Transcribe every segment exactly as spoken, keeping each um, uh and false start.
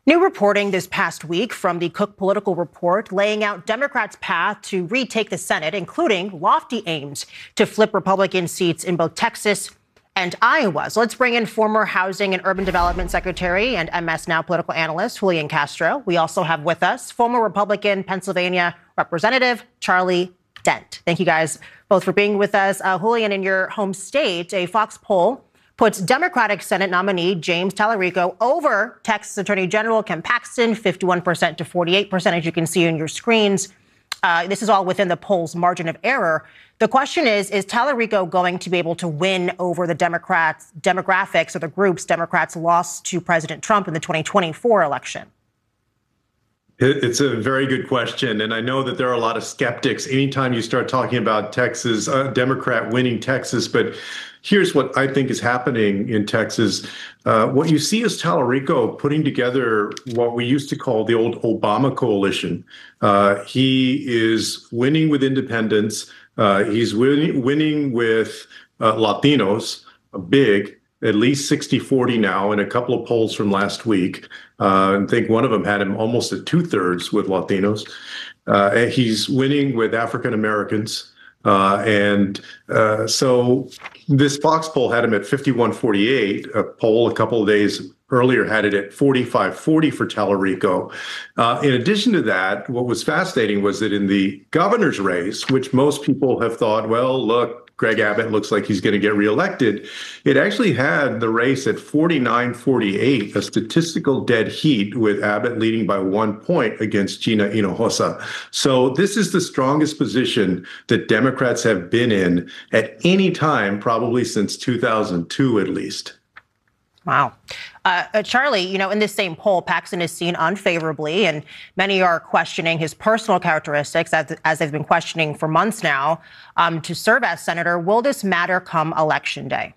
New reporting this past week from the Cook Political Report laying out Democrats' path to retake the Senate, including lofty aims to flip Republican seats in both Texas and Iowa. So let's bring in former Housing and Urban Development Secretary and M S Now political analyst Julian Castro. We also have with us former Republican Pennsylvania Representative Charlie Dent. Thank you guys both for being with us. Uh, Julian, in your home state, a Fox poll puts Democratic Senate nominee James Talarico over Texas Attorney General Ken Paxton, fifty-one percent to forty-eight percent, as you can see on your screens. Uh, this is all within the poll's margin of error. The question is, is Talarico going to be able to win over the Democrats' demographics or the groups Democrats lost to President Trump in the twenty twenty-four election? It's a very good question. And I know that there are a lot of skeptics anytime you start talking about Texas, a Democrat winning Texas. But here's what I think is happening in Texas. Uh, what you see is Talarico putting together what we used to call the old Obama coalition. Uh, he is winning with independents. Uh, he's winning, winning with uh, Latinos, big, at least sixty forty now in a couple of polls from last week. Uh, I think one of them had him almost at two thirds with Latinos. Uh, he's winning with African Americans. Uh, and uh, so this Fox poll had him at fifty-one forty-eight. A poll a couple of days earlier had it at forty-five forty for Talarico. Uh, in addition to that, what was fascinating was that in the governor's race, which most people have thought, well, look, Greg Abbott looks like he's going to get reelected. It actually had the race at forty-nine forty-eight, a statistical dead heat with Abbott leading by one point against Gina Hinojosa. So this is the strongest position that Democrats have been in at any time, probably since two thousand two at least. Wow. Uh, uh, Charlie, you know, in this same poll, Paxton is seen unfavorably, and many are questioning his personal characteristics, as, as they've been questioning for months now, um, to serve as senator. Will this matter come election day?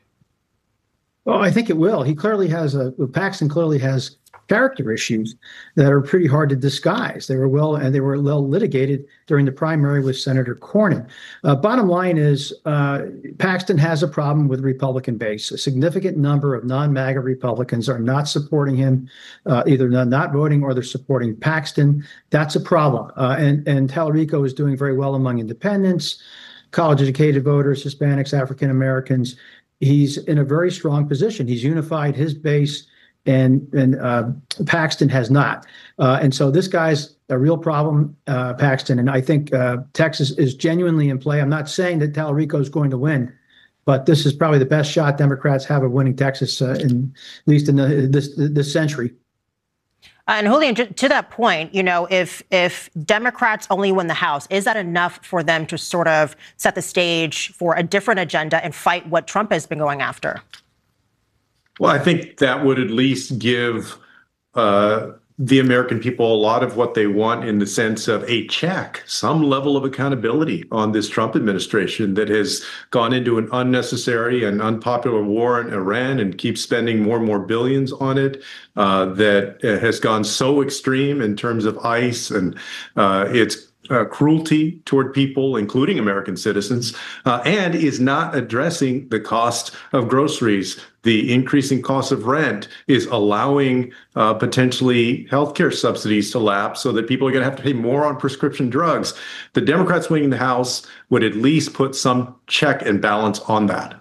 Well, I think it will. He clearly has a, Paxton clearly has character issues that are pretty hard to disguise. They were well, and they were well litigated during the primary with Senator Cornyn. Uh, bottom line is uh, Paxton has a problem with Republican base. A significant number of non-MAGA Republicans are not supporting him, uh, either not, not voting or they're supporting Paxton. That's a problem. Uh, and, and Talarico is doing very well among independents, college-educated voters, Hispanics, African Americans. He's in a very strong position. He's unified his base, and and uh, Paxton has not. Uh, and so this guy's a real problem, uh, Paxton. And I think uh, Texas is genuinely in play. I'm not saying that Talarico is going to win, but this is probably the best shot Democrats have of winning Texas, uh, in at least in the, this this century. And Julian, to that point, you know, if if Democrats only win the House, is that enough for them to sort of set the stage for a different agenda and fight what Trump has been going after? Well, I think that would at least give uh, the American people a lot of what they want in the sense of a check, some level of accountability on this Trump administration that has gone into an unnecessary and unpopular war in Iran and keeps spending more and more billions on it, uh, that has gone so extreme in terms of ICE and uh, its Uh, cruelty toward people, including American citizens, uh, and is not addressing the cost of groceries. The increasing cost of rent is allowing uh, potentially healthcare subsidies to lapse so that people are going to have to pay more on prescription drugs. The Democrats winning the House would at least put some check and balance on that.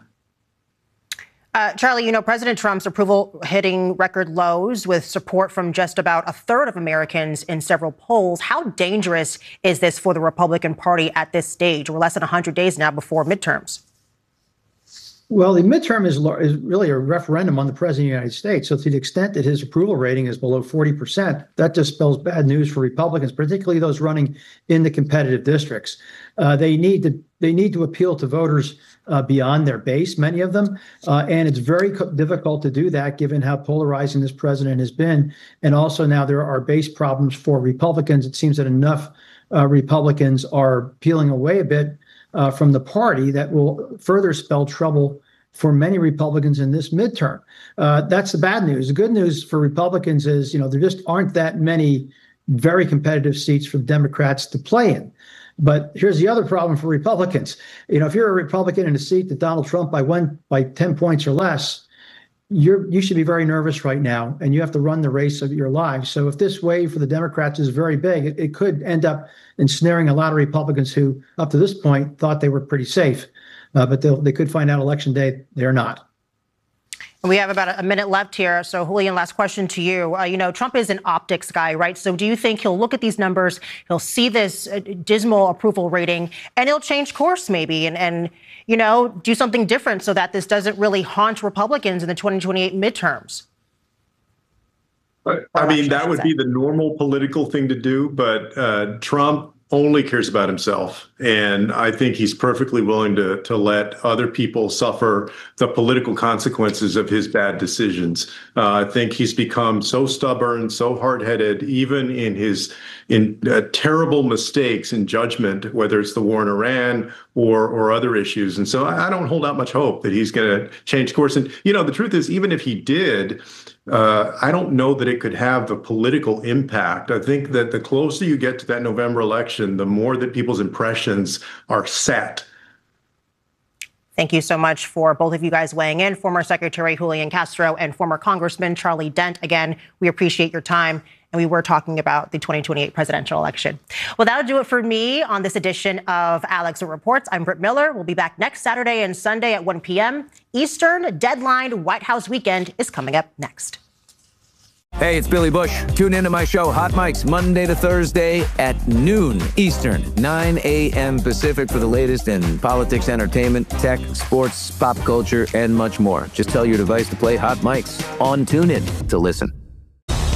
Uh, Charlie, you know, President Trump's approval hitting record lows with support from just about a third of Americans in several polls. How dangerous is this for the Republican Party at this stage? We're less than one hundred days now before midterms. Well, the midterm is, is really a referendum on the president of the United States. So to the extent that his approval rating is below forty percent, that just spells bad news for Republicans, particularly those running in the competitive districts. Uh, they need to they need to appeal to voters uh, beyond their base, many of them. Uh, and it's very difficult to do that given how polarizing this president has been. And also now there are base problems for Republicans. It seems that enough uh, Republicans are peeling away a bit Uh, from the party that will further spell trouble for many Republicans in this midterm. Uh, that's the bad news. The good news for Republicans is, you know, there just aren't that many very competitive seats for Democrats to play in. But here's the other problem for Republicans. You know, if you're a Republican in a seat that Donald Trump by one by ten points or less, you're you should be very nervous right now, and you have to run the race of your lives. So if this wave for the Democrats is very big, it, it could end up ensnaring a lot of Republicans who, up to this point, thought they were pretty safe, uh, but they could find out election day they're not. We have about a minute left here. So, Julian, last question to you. Uh, you know, Trump is an optics guy, right? So do you think he'll look at these numbers, he'll see this uh, dismal approval rating, and he'll change course maybe and, and, you know, do something different so that this doesn't really haunt Republicans in the twenty twenty-eight midterms? I mean, that would be the normal political thing to do. But uh, Trump only cares about himself. And I think he's perfectly willing to, to let other people suffer the political consequences of his bad decisions. Uh, I think he's become so stubborn, so hard-headed, even in his in uh, terrible mistakes in judgment, whether it's the war in Iran or or other issues. And so I, I don't hold out much hope that he's going to change course. And, you know, the truth is, even if he did, Uh, I don't know that it could have the political impact. I think that the closer you get to that November election, the more that people's impressions are set. Thank you so much for both of you guys weighing in, former Secretary Julian Castro and former Congressman Charlie Dent. Again, we appreciate your time. And we were talking about the twenty twenty-eight presidential election. Well, that'll do it for me on this edition of Alex Reports. I'm Britt Miller. We'll be back next Saturday and Sunday at one p.m. Eastern. Deadline White House Weekend is coming up next. Hey, it's Billy Bush. Tune into my show, Hot Mics, Monday to Thursday at noon Eastern, nine a.m. Pacific for the latest in politics, entertainment, tech, sports, pop culture, and much more. Just tell your device to play Hot Mics on TuneIn to listen.